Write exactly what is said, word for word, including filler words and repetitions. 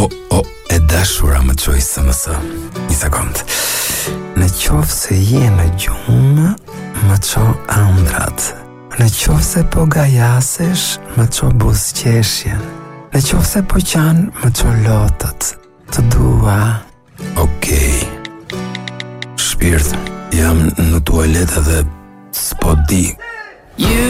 O, o, e dashura më qoj së mësë. Një sekund. Në qovë se je në gjumë, më qo andrat. Në qovë se po gajasesh, më qo buzqeshjen. Në qovë se po qanë, më qo lotët. Të dua. Okej. Shpirt, jam në tualet edhe s'po di.